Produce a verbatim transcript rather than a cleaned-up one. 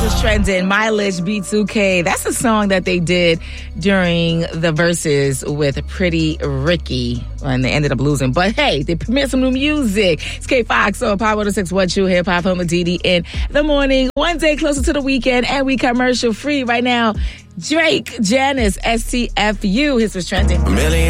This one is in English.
was trending. Mileage B two K. That's a song that they did during the Versus with Pretty Ricky, and they ended up losing. But hey, they premiered some new music. It's K Fox on Power one oh six What You Hip Hop, home of D D in the morning. One day closer to the weekend, and we commercial free right now. Drake, Janice, S T F U. His was trending.